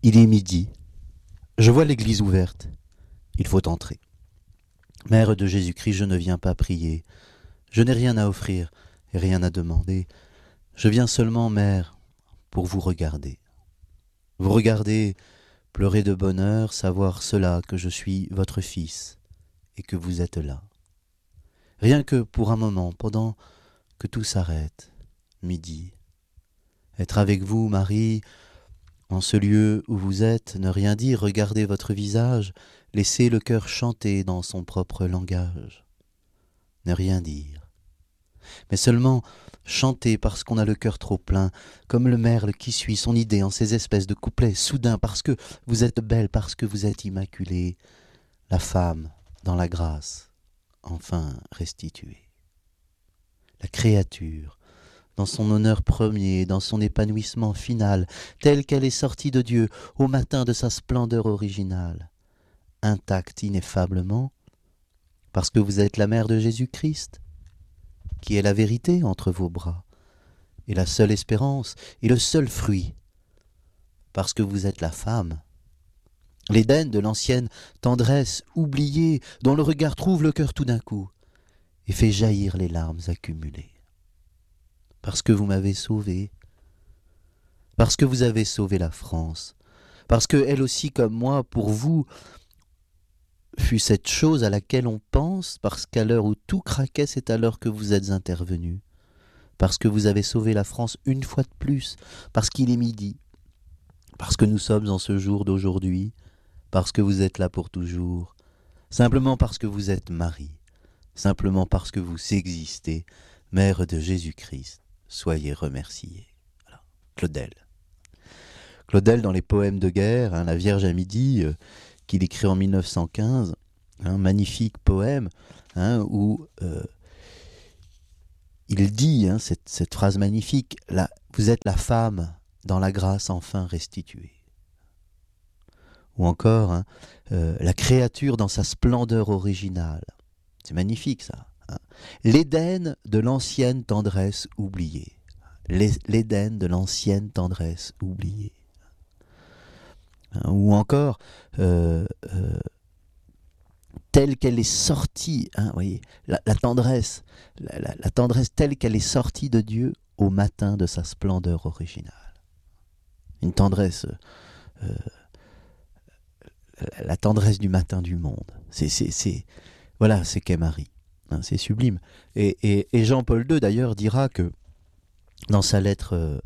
Il est midi. Je vois l'église ouverte. Il faut entrer. Mère de Jésus-Christ, je ne viens pas prier. Je n'ai rien à offrir et rien à demander. Je viens seulement, Mère, pour vous regarder. Vous regarder, pleurer de bonheur, savoir cela que je suis votre fils et que vous êtes là. Rien que pour un moment, pendant que tout s'arrête, midi. Être avec vous, Marie, en ce lieu où vous êtes, ne rien dire, regarder votre visage, laisser le cœur chanter dans son propre langage. Ne rien dire, mais seulement chanter parce qu'on a le cœur trop plein, comme le merle qui suit son idée en ces espèces de couplets soudains, parce que vous êtes belle, parce que vous êtes immaculée, la femme dans la grâce, enfin restituée. La créature, dans son honneur premier, dans son épanouissement final, telle qu'elle est sortie de Dieu au matin de sa splendeur originale, intacte ineffablement, parce que vous êtes la mère de Jésus-Christ, qui est la vérité entre vos bras, et la seule espérance, et le seul fruit, parce que vous êtes la femme, l'Éden de l'ancienne tendresse oubliée, dont le regard trouve le cœur tout d'un coup, et fait jaillir les larmes accumulées. Parce que vous m'avez sauvé, parce que vous avez sauvé la France, parce que elle aussi comme moi, pour vous, fut cette chose à laquelle on pense, parce qu'à l'heure où tout craquait, c'est à l'heure que vous êtes intervenu, parce que vous avez sauvé la France une fois de plus, parce qu'il est midi, parce que nous sommes en ce jour d'aujourd'hui, parce que vous êtes là pour toujours, simplement parce que vous êtes Marie, simplement parce que vous existez, Mère de Jésus-Christ. Soyez remerciés. Voilà. Claudel. Claudel, dans les poèmes de guerre, La Vierge à midi, qu'il écrit en 1915, un magnifique poème où il dit cette phrase magnifique, vous êtes la femme dans la grâce enfin restituée. Ou encore, la créature dans sa splendeur originale. C'est magnifique ça. L'Éden de l'ancienne tendresse oubliée. L'Éden de l'ancienne tendresse oubliée. Ou encore, telle qu'elle est sortie, voyez, la tendresse, la tendresse telle qu'elle est sortie de Dieu au matin de sa splendeur originale. Une tendresse, la tendresse du matin du monde. Voilà, c'est qu'est Marie. C'est sublime. Et Jean-Paul II, d'ailleurs, dira que dans sa lettre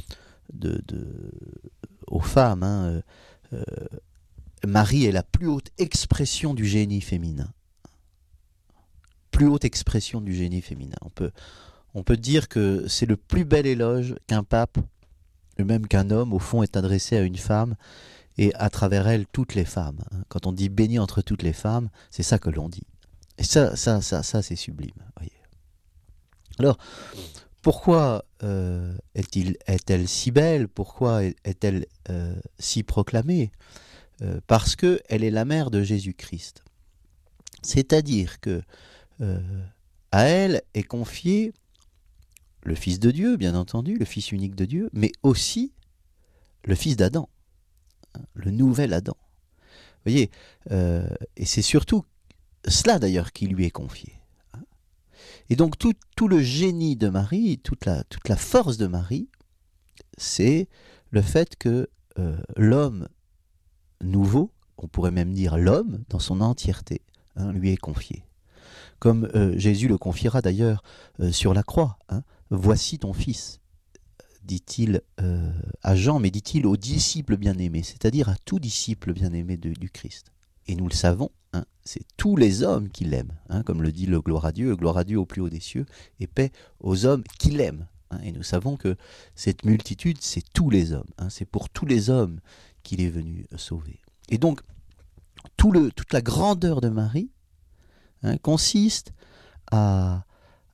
aux femmes, Marie est la plus haute expression du génie féminin. Plus haute expression du génie féminin. On peut dire que c'est le plus bel éloge qu'un pape, ou même qu'un homme, au fond, est adressé à une femme, et à travers elle, toutes les femmes. Quand on dit béni entre toutes les femmes, c'est ça que l'on dit. Et ça c'est sublime. Voyez. Alors, pourquoi est-elle si belle? Pourquoi est-elle si proclamée? Parce qu'elle est la mère de Jésus-Christ. C'est-à-dire que à elle est confié le Fils de Dieu, bien entendu, le Fils unique de Dieu, mais aussi le Fils d'Adam, le nouvel Adam. Vous voyez, et c'est surtout cela d'ailleurs qui lui est confié. Et donc tout le génie de Marie, toute la force de Marie, c'est le fait que l'homme nouveau, on pourrait même dire l'homme dans son entièreté, lui est confié. Comme Jésus le confiera d'ailleurs sur la croix. Voici ton fils, dit-il à Jean, mais dit-il aux disciples bien-aimés, c'est-à-dire à tout disciple bien-aimé du Christ. Et nous le savons, c'est tous les hommes qui l'aiment, comme le dit le gloire à Dieu au plus haut des cieux, et paix aux hommes qui l'aiment. Et nous savons que cette multitude, c'est tous les hommes, c'est pour tous les hommes qu'il est venu sauver. Et donc, toute la grandeur de Marie consiste à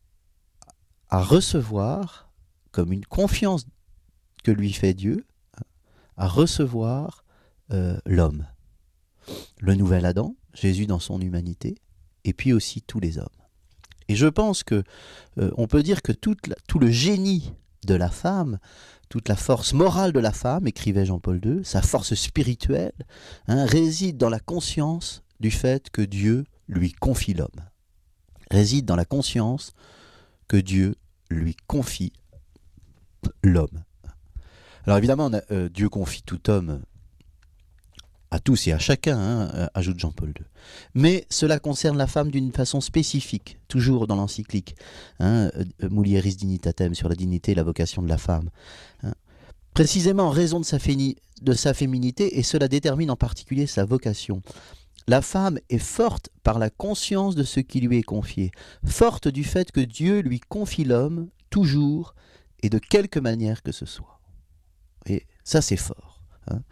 recevoir, comme une confiance que lui fait Dieu, à recevoir l'homme, le nouvel Adam, Jésus dans son humanité, et puis aussi tous les hommes. Et je pense que on peut dire que tout le génie de la femme, toute la force morale de la femme, écrivait Jean-Paul II, sa force spirituelle, réside dans la conscience du fait que Dieu lui confie l'homme. Réside dans la conscience que Dieu lui confie l'homme. Alors évidemment, Dieu confie tout homme à tous et à chacun, ajoute Jean-Paul II. Mais cela concerne la femme d'une façon spécifique, toujours dans l'encyclique, Mulieris Dignitatem, sur la dignité et la vocation de la femme. Précisément en raison de sa féminité, et cela détermine en particulier sa vocation. La femme est forte par la conscience de ce qui lui est confié, forte du fait que Dieu lui confie l'homme, toujours, et de quelque manière que ce soit. Et ça, c'est fort.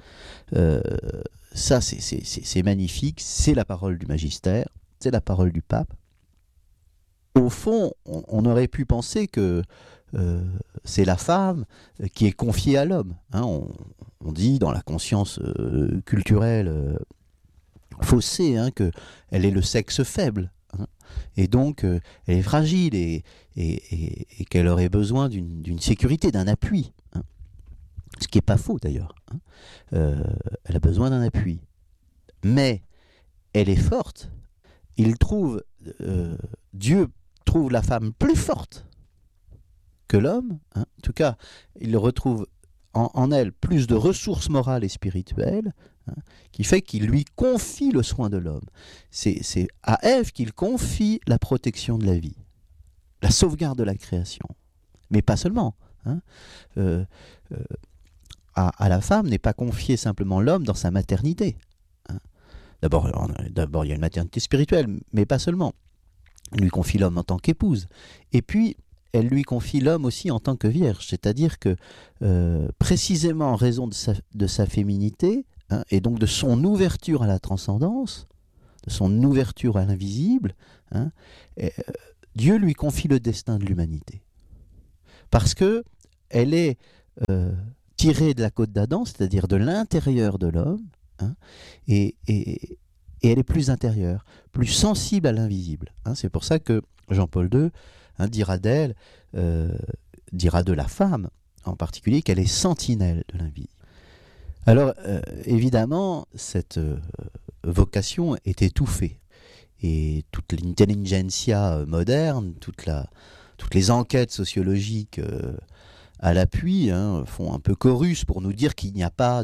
Ça, c'est magnifique, c'est la parole du magistère, c'est la parole du pape. Au fond, on aurait pu penser que c'est la femme qui est confiée à l'homme. On dit dans la conscience culturelle faussée qu'elle est le sexe faible. Et donc, elle est fragile et qu'elle aurait besoin d'une sécurité, d'un appui. Ce qui n'est pas faux d'ailleurs. Elle a besoin d'un appui. Mais elle est forte. Dieu trouve la femme plus forte que l'homme. En tout cas, il retrouve en elle plus de ressources morales et spirituelles, qui fait qu'il lui confie le soin de l'homme. C'est à Ève qu'il confie la protection de la vie, la sauvegarde de la création. Mais pas seulement. À la femme n'est pas confié simplement l'homme dans sa maternité. D'abord, il y a une maternité spirituelle, mais pas seulement. Elle lui confie l'homme en tant qu'épouse. Et puis, elle lui confie l'homme aussi en tant que vierge. C'est-à-dire que, précisément en raison de sa féminité, et donc de son ouverture à la transcendance, de son ouverture à l'invisible, Dieu lui confie le destin de l'humanité. Parce que elle est tirée de la côte d'Adam, c'est-à-dire de l'intérieur de l'homme, et elle est plus intérieure, plus sensible à l'invisible. C'est pour ça que Jean-Paul II dira d'elle, dira de la femme en particulier, qu'elle est sentinelle de l'invisible. Alors, évidemment, cette vocation est étouffée. Et toute l'intelligentsia moderne, toutes les enquêtes sociologiques à l'appui font un peu chorus pour nous dire qu'il n'y a pas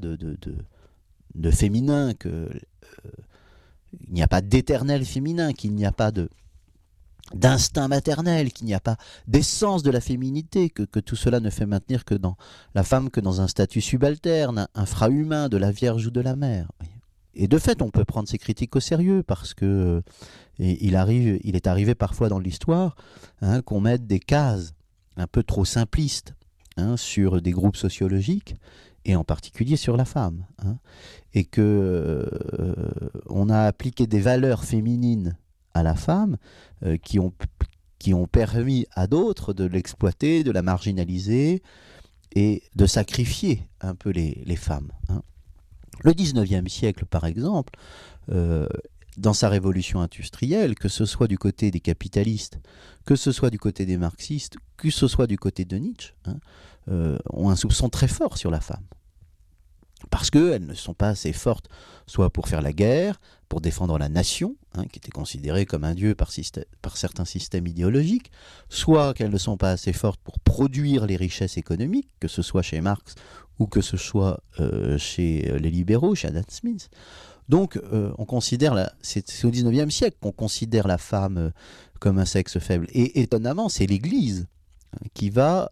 de féminin, il n'y a pas d'éternel féminin, qu'il n'y a pas d'instinct maternel, qu'il n'y a pas d'essence de la féminité, que tout cela ne fait maintenir que dans la femme que dans un statut subalterne, infrahumain de la Vierge ou de la Mère. Et de fait, on peut prendre ces critiques au sérieux parce que il est arrivé parfois dans l'histoire qu'on mette des cases un peu trop simplistes sur des groupes sociologiques et en particulier sur la femme, et que on a appliqué des valeurs féminines à la femme qui ont permis à d'autres de l'exploiter, de la marginaliser et de sacrifier un peu les femmes. Le 19e siècle, par exemple, dans sa révolution industrielle, que ce soit du côté des capitalistes, que ce soit du côté des marxistes, que ce soit du côté de Nietzsche, ont un soupçon très fort sur la femme. Parce qu'elles ne sont pas assez fortes, soit pour faire la guerre, pour défendre la nation, qui était considérée comme un dieu par certains systèmes idéologiques, soit qu'elles ne sont pas assez fortes pour produire les richesses économiques, que ce soit chez Marx ou que ce soit chez les libéraux, chez Adam Smith. Donc, on considère c'est au XIXe siècle qu'on considère la femme comme un sexe faible. Et étonnamment, c'est l'Église qui va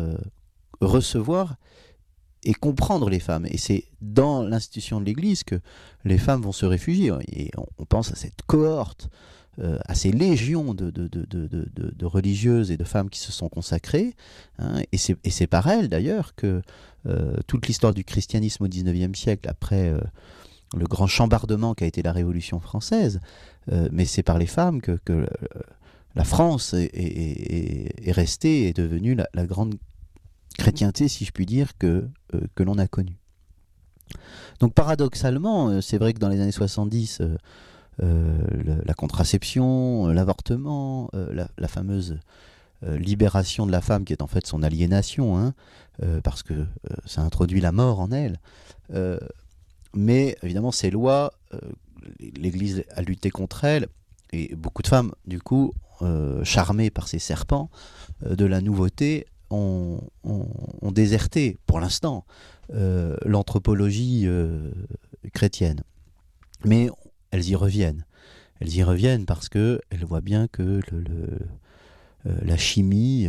recevoir et comprendre les femmes. Et c'est dans l'institution de l'Église que les femmes vont se réfugier. Et on pense à cette cohorte, à ces légions de religieuses et de femmes qui se sont consacrées. Et c'est par elles, d'ailleurs, que toute l'histoire du christianisme au XIXe siècle, après le grand chambardement qu'a été la Révolution française, mais c'est par les femmes que la France est restée, est devenue la grande chrétienté, si je puis dire, que l'on a connue. Donc paradoxalement, c'est vrai que dans les années 70, la contraception, l'avortement, la fameuse libération de la femme qui est en fait son aliénation, hein, parce que ça introduit la mort en elle. Mais évidemment, ces lois, l'Église a lutté contre elles, et beaucoup de femmes, du coup, charmées par ces serpents de la nouveauté, ont déserté, pour l'instant, l'anthropologie chrétienne. Mais elles y reviennent. Elles y reviennent parce qu'elles voient bien que la chimie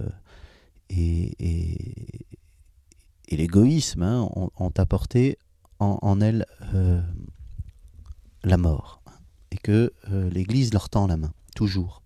et l'égoïsme, hein, ont apporté en elles la mort. Et que l'Église leur tend la main, toujours.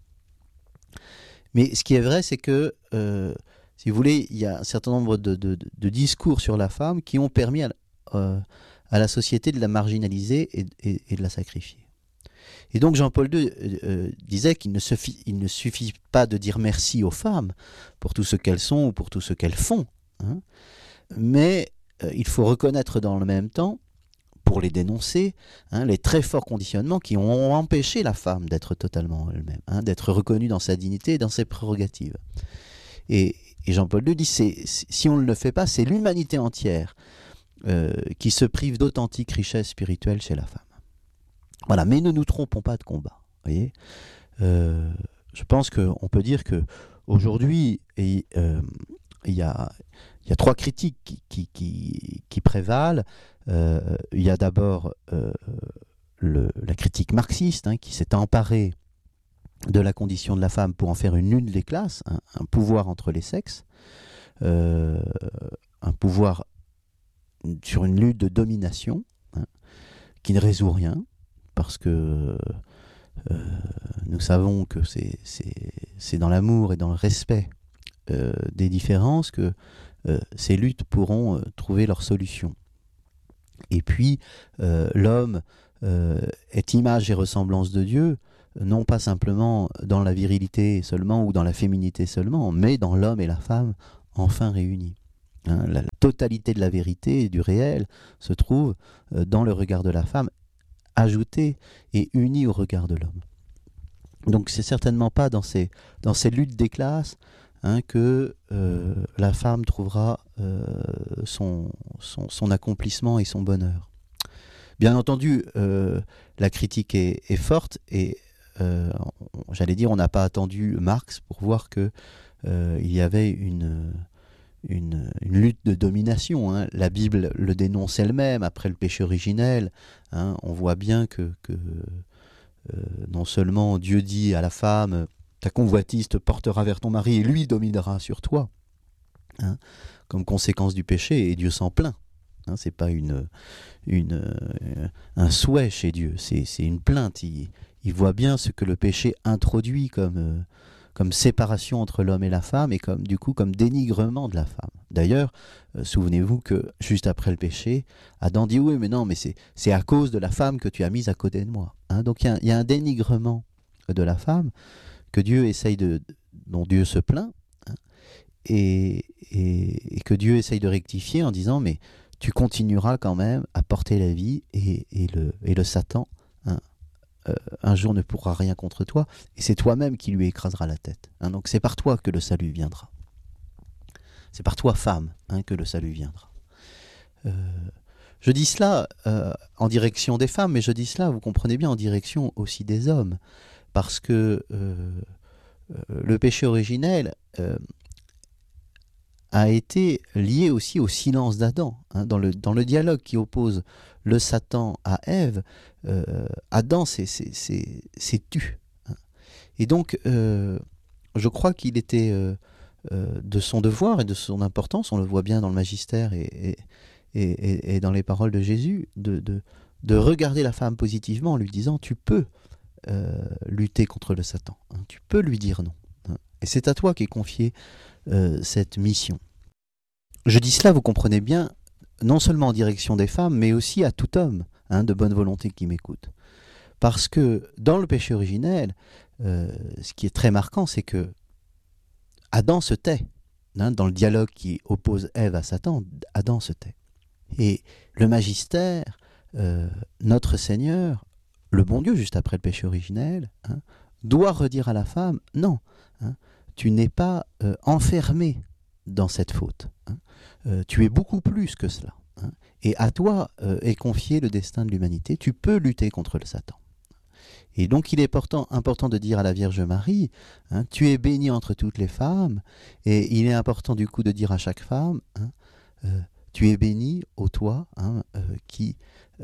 Mais ce qui est vrai, c'est que, si vous voulez, il y a un certain nombre de discours sur la femme qui ont permis à la société de la marginaliser et de la sacrifier. Et donc Jean-Paul II disait qu'il ne suffit pas de dire merci aux femmes pour tout ce qu'elles sont ou pour tout ce qu'elles font, hein, mais il faut reconnaître dans le même temps, pour les dénoncer, hein, les très forts conditionnements qui ont empêché la femme d'être totalement elle-même, hein, d'être reconnue dans sa dignité et dans ses prérogatives. Et Jean-Paul II dit, si on ne le fait pas, c'est l'humanité entière qui se prive d'authentique richesse spirituelle chez la femme. Voilà, mais ne nous trompons pas de combat. Voyez, je pense qu'on peut dire qu'aujourd'hui, il y a trois critiques qui prévalent. Il y a d'abord la critique marxiste, hein, qui s'est emparée de la condition de la femme pour en faire une lutte des classes, un pouvoir entre les sexes, un pouvoir sur une lutte de domination, hein, qui ne résout rien, parce que nous savons que c'est dans l'amour et dans le respect des différences que ces luttes pourront trouver leur solution. Et puis, l'homme est image et ressemblance de Dieu, non pas simplement dans la virilité seulement ou dans la féminité seulement, mais dans l'homme et la femme enfin réunis. Hein, la totalité de la vérité et du réel se trouve dans le regard de la femme, ajouté et uni au regard de l'homme. Donc c'est certainement pas dans ces luttes des classes, hein, que la femme trouvera son accomplissement et son bonheur. Bien entendu, la critique est forte et j'allais dire, on n'a pas attendu Marx pour voir que il y avait une lutte de domination, hein. La Bible le dénonce elle-même après le péché originel, hein. On voit bien que non seulement Dieu dit à la femme, ta convoitise te portera vers ton mari et lui dominera sur toi, hein, comme conséquence du péché, et Dieu s'en plaint. Hein, c'est pas un souhait chez Dieu, c'est une plainte. Il voit bien ce que le péché introduit comme séparation entre l'homme et la femme, et comme dénigrement de la femme. D'ailleurs, souvenez-vous que juste après le péché, Adam dit oui, mais non, mais c'est à cause de la femme que tu as mise à côté de moi. Hein, donc il y a un dénigrement de la femme que Dieu dont Dieu se plaint, hein, et que Dieu essaye de rectifier en disant mais tu continueras quand même à porter la vie, et le Satan, hein, un jour ne pourra rien contre toi, et c'est toi-même qui lui écrasera la tête. Hein, donc c'est par toi que le salut viendra. C'est par toi, femme, hein, que le salut viendra. Je dis cela en direction des femmes, mais je dis cela, vous comprenez bien, en direction aussi des hommes, parce que le péché originel a été lié aussi au silence d'Adam. Hein, dans le dialogue qui oppose le Satan à Ève, Adam s'est tu. Hein. Et donc, je crois qu'il était de son devoir et de son importance, on le voit bien dans le magistère et dans les paroles de Jésus, de regarder la femme positivement en lui disant tu peux lutter contre le Satan, hein, tu peux lui dire non. Hein, et c'est à toi qu'est confiée cette mission. Je dis cela, vous comprenez bien, non seulement en direction des femmes, mais aussi à tout homme, hein, de bonne volonté qui m'écoute. Parce que dans le péché originel, ce qui est très marquant, c'est que Adam se tait. Hein, dans le dialogue qui oppose Ève à Satan, Adam se tait. Et le magistère, notre Seigneur, le bon Dieu, juste après le péché originel, hein, doit redire à la femme, non, hein, tu n'es pas enfermé dans cette faute. Tu es beaucoup plus que cela. Et à toi est confié le destin de l'humanité. Tu peux lutter contre le Satan. Et donc il est important de dire à la Vierge Marie, tu es bénie entre toutes les femmes, et il est important du coup de dire à chaque femme, tu es bénie, ô toi, qui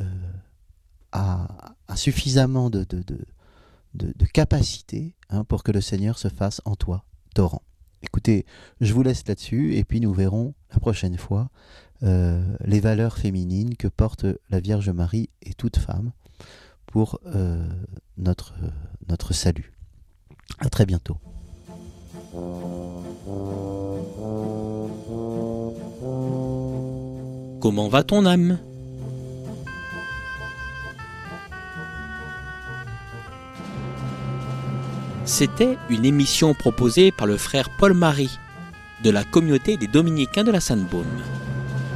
a suffisamment de capacité pour que le Seigneur se fasse en toi torrent. Écoutez, je vous laisse là-dessus, et puis nous verrons la prochaine fois les valeurs féminines que porte la Vierge Marie et toute femme pour notre salut. À très bientôt. Comment va ton âme ? C'était une émission proposée par le frère Paul Marie de la communauté des Dominicains de la Sainte-Baume.